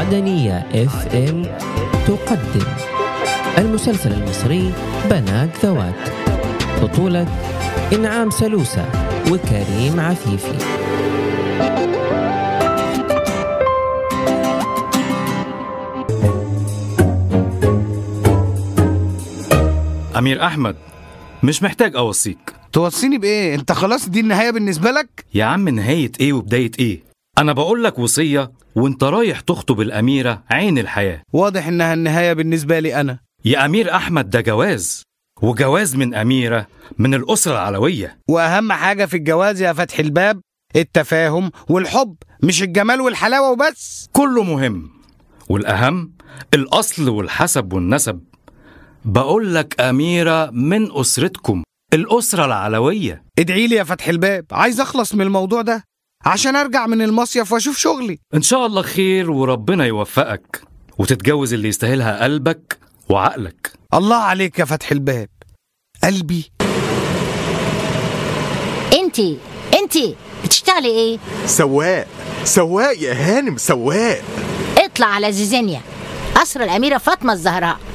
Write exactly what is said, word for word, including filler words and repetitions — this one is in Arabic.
عدنية اف ام تقدم المسلسل المصري بنات ذوات، بطولة إنعام سلوسة وكريم عفيفي. أمير أحمد، مش محتاج أوصيك. توصيني بإيه؟ أنت خلاص دي النهاية بالنسبة لك؟ يا عم نهاية إيه وبداية إيه؟ أنا بقول لك وصية وأنت رايح تخطب الأميرة عين الحياة. واضح إنها النهاية بالنسبة لي أنا. يا أمير أحمد، ده جواز، وجواز من أميرة من الأسرة العلوية. وأهم حاجة في الجواز يا فتح الباب التفاهم والحب، مش الجمال والحلاوة وبس. كله مهم، والأهم الأصل والحسب والنسب. بقول لك أميرة من أسرتكم، الأسرة العلوية. ادعي لي يا فتح الباب، عايز أخلص من الموضوع ده عشان أرجع من المصيف وأشوف شغلي. إن شاء الله خير وربنا يوفقك وتتجوز اللي يستاهلها قلبك وعقلك. الله عليك يا فتح الباب، قلبي. انتي انتي بتشتغلي ايه؟ سواق سواق يا هانم، سواق. اطلع على زيزينيا، قصر الأميرة فاطمة الزهراء،